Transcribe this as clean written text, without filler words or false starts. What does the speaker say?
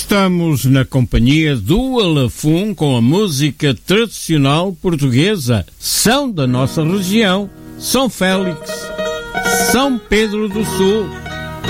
Estamos na companhia do Alafum com a música tradicional portuguesa, são da nossa região, São Félix, São Pedro do Sul.